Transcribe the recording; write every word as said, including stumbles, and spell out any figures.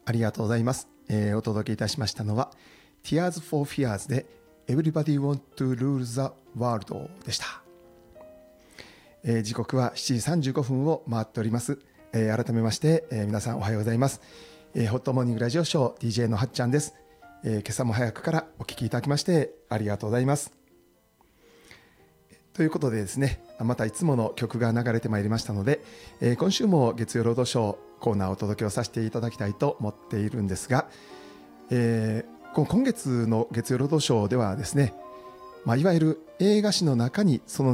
ありがとうございます。えーお届けいたしましたのは Tears for Fears で Everybody Want to Rule the World でした。えー時刻はしちじさんじゅうごふんを回っております。えー改めまして、えー皆さんおはようございます。えーホットモーニングラジオショー ディージェー のはっちゃんです。えー今朝も早くからお聞きいただきましてありがとうございます。ということでですね、またいつもの曲が流れてまいりましたので、えー今週も月曜ロードショーコーナーをお届けをさせていただきたいと思っているんですが、えーこ今月の月曜ロードショーではですね、まあ、いわゆる映画史の中にその